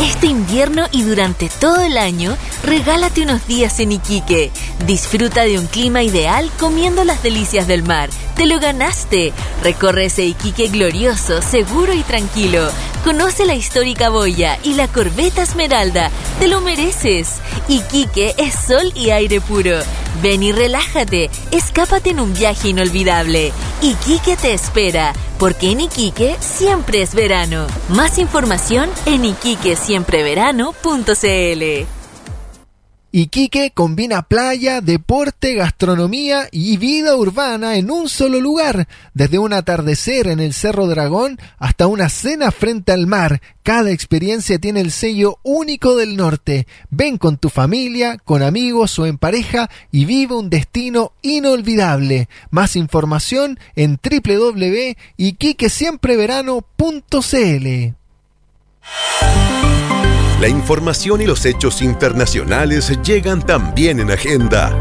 Este invierno y durante todo el año, regálate unos días en Iquique. Disfruta de un clima ideal comiendo las delicias del mar. ¡Te lo ganaste! Recorre ese Iquique glorioso, seguro y tranquilo. Conoce la histórica boya y la corbeta Esmeralda. ¡Te lo mereces! Iquique es sol y aire puro. Ven y relájate. Escápate en un viaje inolvidable. Iquique te espera, porque en Iquique siempre es verano. Más información en iquiquesiempreverano.cl. Iquique combina playa, deporte, gastronomía y vida urbana en un solo lugar. Desde un atardecer en el Cerro Dragón hasta una cena frente al mar, cada experiencia tiene el sello único del norte. Ven con tu familia, con amigos o en pareja y vive un destino inolvidable. Más información en www.iquiquesiempreverano.cl. La información y los hechos internacionales llegan también en Agenda.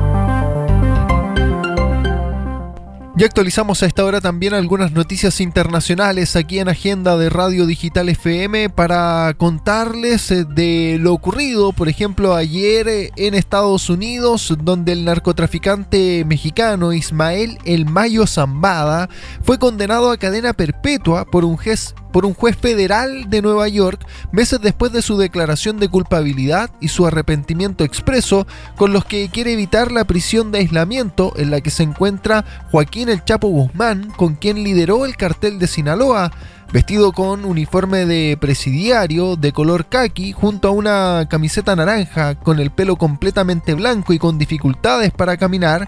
Y actualizamos a esta hora también algunas noticias internacionales aquí en Agenda de Radio Digital FM para contarles de lo ocurrido, por ejemplo, ayer en Estados Unidos, donde el narcotraficante mexicano Ismael El Mayo Zambada fue condenado a cadena perpetua por un juez federal de Nueva York meses después de su declaración de culpabilidad y su arrepentimiento expreso, con los que quiere evitar la prisión de aislamiento en la que se encuentra Joaquín El Chapo Guzmán, con quien lideró el cartel de Sinaloa. Vestido con uniforme de presidiario de color caqui junto a una camiseta naranja, con el pelo completamente blanco y con dificultades para caminar,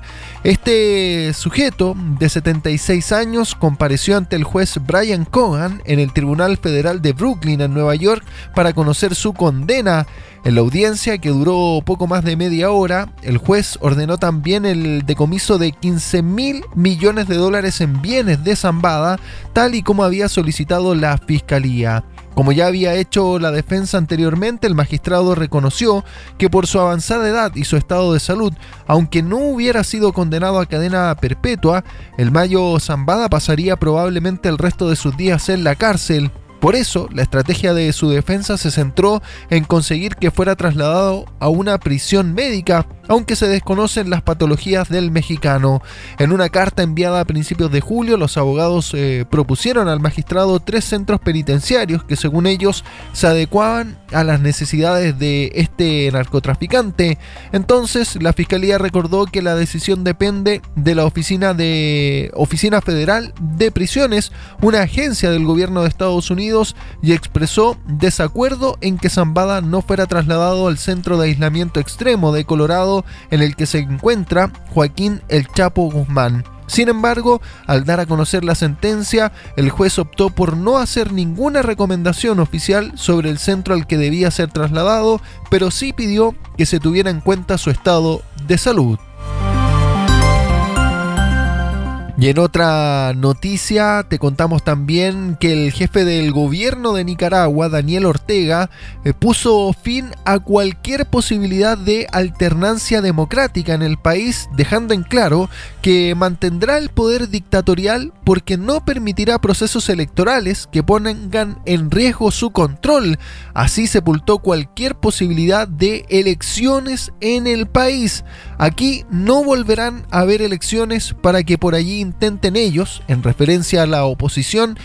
este sujeto de 76 años compareció ante el juez Brian Cogan en el Tribunal Federal de Brooklyn en Nueva York para conocer su condena. En la audiencia, que duró poco más de media hora, el juez ordenó también el decomiso de $15.000 millones en bienes de Zambada, tal y como había solicitado la Fiscalía. Como ya había hecho la defensa anteriormente, el magistrado reconoció que por su avanzada edad y su estado de salud, aunque no hubiera sido condenado a cadena perpetua, El Mayo Zambada pasaría probablemente el resto de sus días en la cárcel. Por eso, la estrategia de su defensa se centró en conseguir que fuera trasladado a una prisión médica, aunque se desconocen las patologías del mexicano. En una carta enviada a principios de julio, los abogados propusieron al magistrado 3 centros penitenciarios que, según ellos, se adecuaban a las necesidades de este narcotraficante. Entonces, la Fiscalía recordó que la decisión depende de la Oficina Federal de Prisiones, una agencia del gobierno de Estados Unidos, y expresó desacuerdo en que Zambada no fuera trasladado al centro de aislamiento extremo de Colorado en el que se encuentra Joaquín El Chapo Guzmán. Sin embargo, al dar a conocer la sentencia, el juez optó por no hacer ninguna recomendación oficial sobre el centro al que debía ser trasladado, pero sí pidió que se tuviera en cuenta su estado de salud. Y en otra noticia te contamos también que el jefe del gobierno de Nicaragua, Daniel Ortega, puso fin a cualquier posibilidad de alternancia democrática en el país, dejando en claro que mantendrá el poder dictatorial porque no permitirá procesos electorales que pongan en riesgo su control. Así sepultó cualquier posibilidad de elecciones en el país. Aquí no volverán a haber elecciones para que por allí intenten ellos, en referencia a la oposición,